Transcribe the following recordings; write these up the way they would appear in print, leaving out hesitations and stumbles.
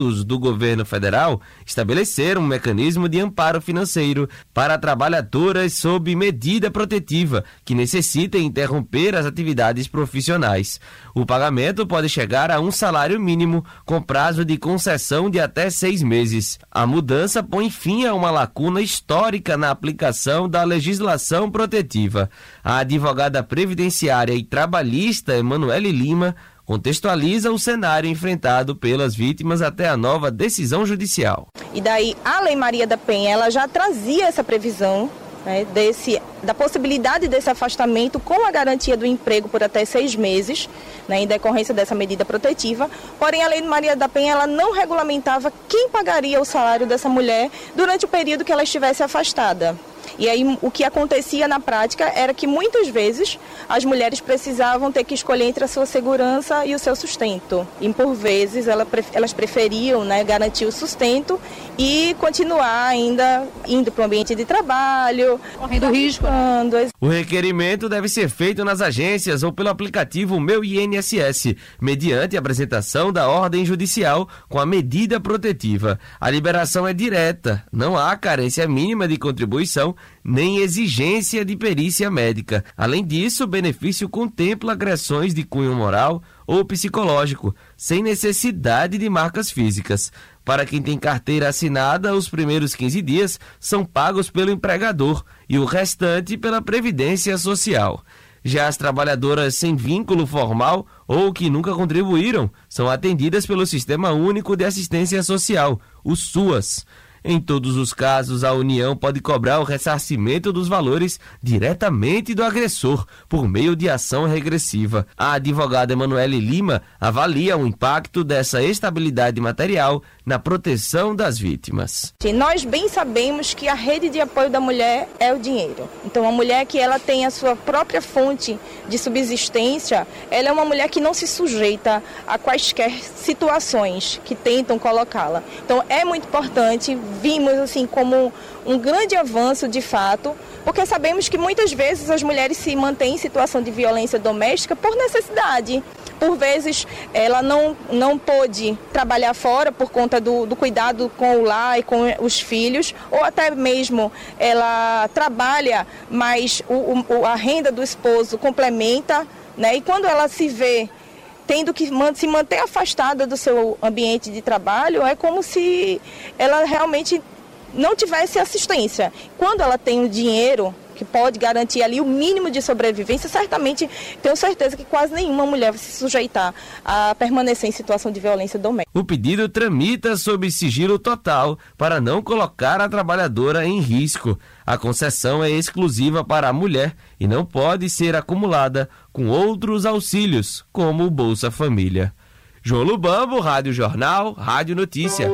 do governo federal estabeleceram um mecanismo de amparo financeiro para trabalhadoras sob medida protetiva que necessitem interromper as atividades profissionais. O pagamento pode chegar a um salário mínimo com prazo de concessão de até 6 meses. A mudança põe fim a uma lacuna histórica na aplicação da legislação protetiva. A advogada previdenciária e trabalhista Emanuele Lima contextualiza o cenário enfrentado pelas vítimas até a nova decisão judicial. E daí a Lei Maria da Penha ela já trazia essa previsão, né, da possibilidade desse afastamento com a garantia do emprego por até 6 meses, né, em decorrência dessa medida protetiva. Porém, a Lei Maria da Penha ela não regulamentava quem pagaria o salário dessa mulher durante o período que ela estivesse afastada. E aí o que acontecia na prática era que muitas vezes as mulheres precisavam ter que escolher entre a sua segurança e o seu sustento. E por vezes elas preferiam, né, garantir o sustento e continuar ainda indo para o ambiente de trabalho, correndo risco. O requerimento deve ser feito nas agências ou pelo aplicativo Meu INSS, mediante a apresentação da ordem judicial com a medida protetiva. A liberação é direta, não há carência mínima de contribuição nem exigência de perícia médica. Além disso, o benefício contempla agressões de cunho moral ou psicológico, sem necessidade de marcas físicas. Para quem tem carteira assinada, os primeiros 15 dias são pagos pelo empregador e o restante pela Previdência Social. Já as trabalhadoras sem vínculo formal ou que nunca contribuíram são atendidas pelo Sistema Único de Assistência Social, o SUAS. Em todos os casos, a União pode cobrar o ressarcimento dos valores diretamente do agressor, por meio de ação regressiva. A advogada Emanuele Lima avalia o impacto dessa estabilidade material na proteção das vítimas. Nós bem sabemos que a rede de apoio da mulher é o dinheiro. Então, a mulher que ela tem a sua própria fonte de subsistência, ela é uma mulher que não se sujeita a quaisquer situações que tentam colocá-la. Então, é muito importante. Vimos assim como um grande avanço de fato, porque sabemos que muitas vezes as mulheres se mantêm em situação de violência doméstica por necessidade. Por vezes ela não pôde trabalhar fora por conta do cuidado com o lar e com os filhos, ou até mesmo ela trabalha, mas a renda do esposo complementa, né? E quando ela se vê tendo que se manter afastada do seu ambiente de trabalho, é como se ela realmente não tivesse assistência. Quando ela tem o dinheiro que pode garantir ali o mínimo de sobrevivência, certamente tenho certeza que quase nenhuma mulher vai se sujeitar a permanecer em situação de violência doméstica. O pedido tramita sob sigilo total para não colocar a trabalhadora em risco. A concessão é exclusiva para a mulher e não pode ser acumulada com outros auxílios, como o Bolsa Família. João Lubambo, Rádio Jornal, Rádio Notícia.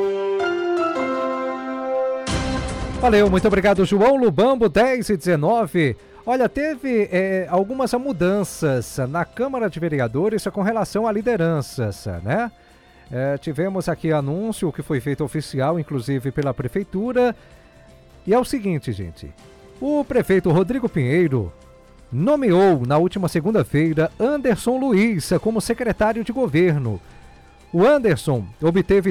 Valeu, muito obrigado, João Lubambo, 10h19. Olha, teve algumas mudanças na Câmara de Vereadores com relação a lideranças, né? Tivemos aqui anúncio que foi feito oficial, inclusive pela Prefeitura. E é o seguinte, gente. O prefeito Rodrigo Pinheiro nomeou na última segunda-feira Anderson Luiz como secretário de governo. O Anderson obteve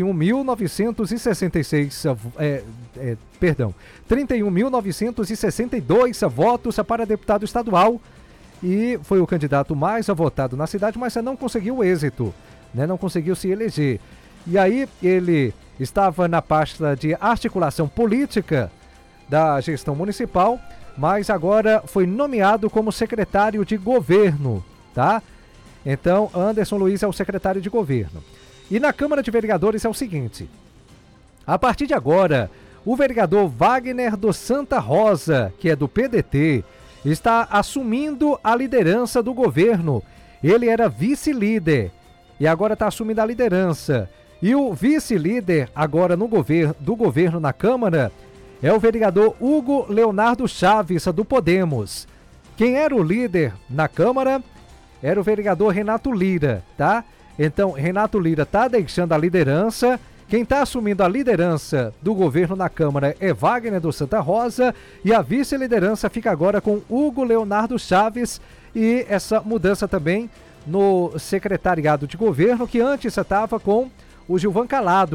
31.962 votos para deputado estadual e foi o candidato mais votado na cidade, mas não conseguiu êxito, né? Não conseguiu se eleger. E aí ele estava na pasta de articulação política da gestão municipal, mas agora foi nomeado como secretário de governo, tá? Então, Anderson Luiz é o secretário de governo. E na Câmara de Vereadores é o seguinte: a partir de agora, o vereador Wagner do Santa Rosa, que é do PDT, está assumindo a liderança do governo. Ele era vice-líder e agora está assumindo a liderança. E o vice-líder agora do governo na Câmara é o vereador Hugo Leonardo Chaves, do Podemos. Quem era o líder na Câmara era o vereador Renato Lira, tá? Então, Renato Lira está deixando a liderança. Quem está assumindo a liderança do governo na Câmara é Wagner do Santa Rosa e a vice-liderança fica agora com Hugo Leonardo Chaves e essa mudança também no secretariado de governo, que antes estava com o Gilvan Calado.